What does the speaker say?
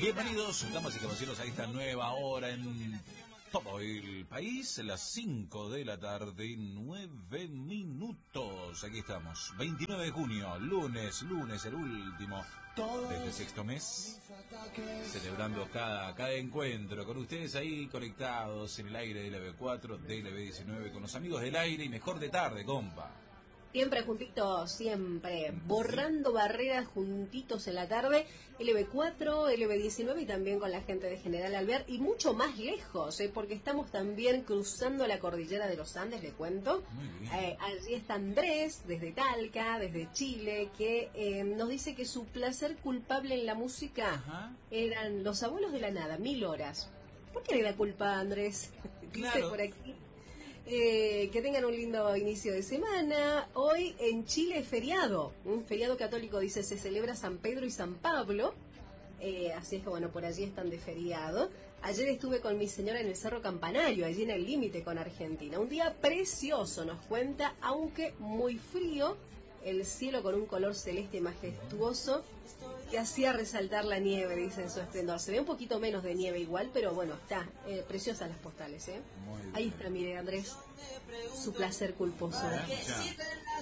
Bienvenidos, damas y caballeros, a esta nueva hora en todo el país, las 5 de la tarde, 9 minutos. Aquí estamos, 29 de junio, lunes, el último desde el sexto mes, celebrando cada encuentro con ustedes ahí conectados en el aire de LB4, de LB19, con los amigos del aire y mejor de tarde, compa. Siempre juntitos, siempre, borrando barreras juntitos en la tarde, LB4, LB19 y también con la gente de General Alvear y mucho más lejos, porque estamos también cruzando la cordillera de los Andes, le cuento. Allí está Andrés, desde Talca, desde Chile, que nos dice que su placer culpable en la música eran Los Abuelos de la Nada, 1000 horas. ¿Por qué le da culpa a Andrés? Dice por aquí. Que tengan un lindo inicio de semana. Hoy en Chile es feriado, un feriado católico, dice, se celebra San Pedro y San Pablo, así es que bueno, por allí están de feriado. Ayer estuve con mi señora en el Cerro Campanario, allí en el límite con Argentina, un día precioso, nos cuenta, aunque muy frío, el cielo con un color celeste majestuoso que hacía resaltar la nieve, dice, en su esplendor. Se ve un poquito menos de nieve igual, pero bueno, está preciosas las postales, Ahí está, mire, Andrés, su placer culposo.